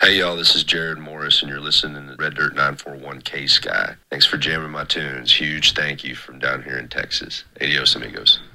Hey y'all, this is Jared Morris, and you're listening to Red Dirt 941 K Sky. Thanks for jamming my tunes. Huge thank you from down here in Texas. Adios, amigos.